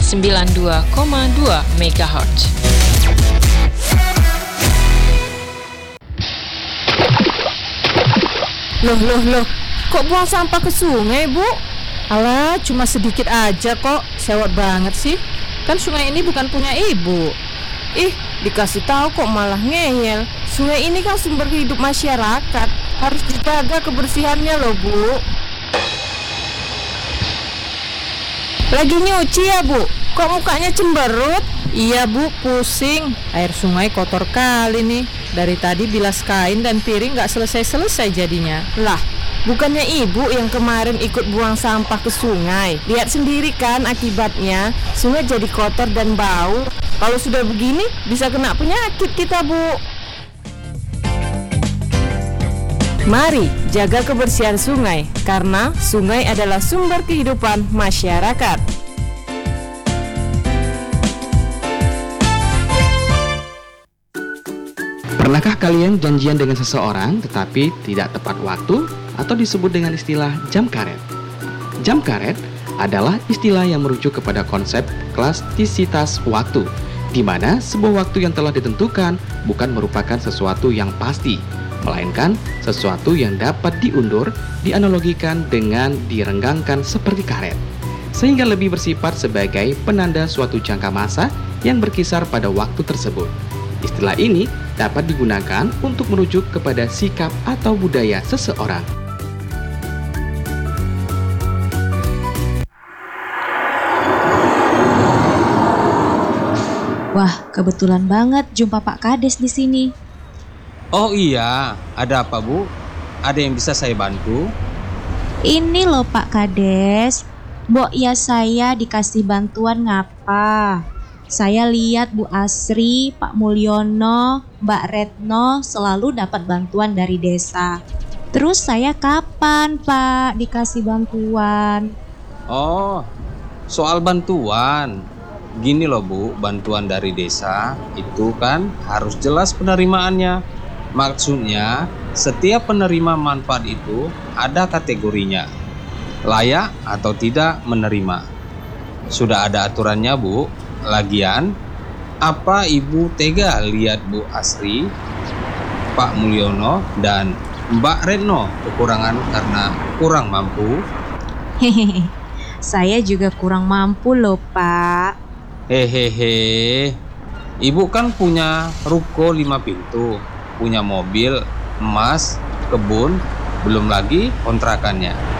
92,2 MHz. Loh, kok buang sampah ke sungai, Bu? Alah, cuma sedikit aja kok, sewot banget sih. Kan sungai ini bukan punya Ibu. Ih, dikasih tahu kok malah ngeyel. Sungai ini kan sumber hidup masyarakat, harus dijaga kebersihannya loh, Bu. Lagi nyuci ya, Bu? Kok mukanya cemberut? Iya, Bu, pusing. Air sungai kotor kali nih. Dari tadi bilas kain dan piring gak selesai-selesai jadinya. Lah, bukannya Ibu yang kemarin ikut buang sampah ke sungai? Lihat sendiri kan akibatnya, sungai jadi kotor dan bau. Kalau sudah begini, bisa kena penyakit kita, Bu. Mari jaga kebersihan sungai, karena sungai adalah sumber kehidupan masyarakat. Pernahkah kalian janjian dengan seseorang tetapi tidak tepat waktu atau disebut dengan istilah jam karet? Jam karet adalah istilah yang merujuk kepada konsep elastisitas waktu, di mana sebuah waktu yang telah ditentukan bukan merupakan sesuatu yang pasti, melainkan sesuatu yang dapat diundur, dianalogikan dengan direnggangkan seperti karet, sehingga lebih bersifat sebagai penanda suatu jangka masa yang berkisar pada waktu tersebut. Istilah ini dapat digunakan untuk merujuk kepada sikap atau budaya seseorang. Wah, kebetulan banget jumpa Pak Kades di sini. Oh iya, ada apa, Bu? Ada yang bisa saya bantu? Ini loh Pak Kades, Mbok ya saya dikasih bantuan ngapa? Saya lihat Bu Asri, Pak Mulyono, Mbak Retno selalu dapat bantuan dari desa. Terus saya kapan Pak dikasih bantuan? Oh, soal bantuan. Gini loh Bu, bantuan dari desa itu kan harus jelas penerimaannya. Maksudnya, setiap penerima manfaat itu ada kategorinya, layak atau tidak menerima. Sudah ada aturannya Bu. Lagian, apa Ibu tega lihat Bu Asri, Pak Mulyono, dan Mbak Retno kekurangan karena kurang mampu? Hehehe, saya juga kurang mampu loh Pak. Hehehe, Ibu kan punya ruko 5 pintu, punya mobil, emas, kebun, belum lagi kontrakannya.